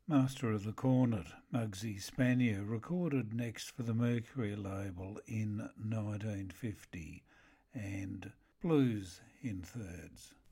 Master of the Cornet, Muggsy Spanier, recorded next for the Mercury label in 1950, and Blues in Thirds.